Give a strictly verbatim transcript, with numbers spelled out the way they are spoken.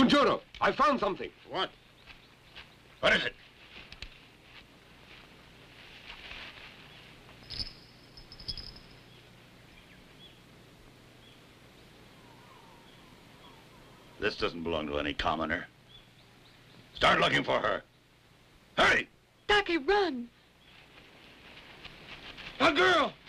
Buongiorno, I found something. What? What is it? This doesn't belong to any commoner. Start looking for her. Hurry! Ducky, run! A girl!